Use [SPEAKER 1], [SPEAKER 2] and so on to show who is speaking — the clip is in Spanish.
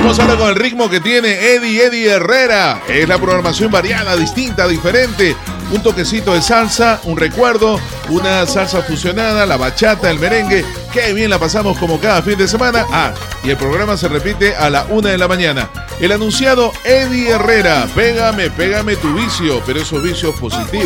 [SPEAKER 1] Vamos ahora con el ritmo que tiene Eddie Herrera. Es la programación variada, distinta, diferente. Un toquecito de salsa, un recuerdo, una salsa fusionada, la bachata, el merengue. Qué bien la pasamos como cada fin de semana. Y el programa se repite a la 1 de la mañana. El anunciado Eddie Herrera. Pégame tu vicio, pero esos vicios positivos.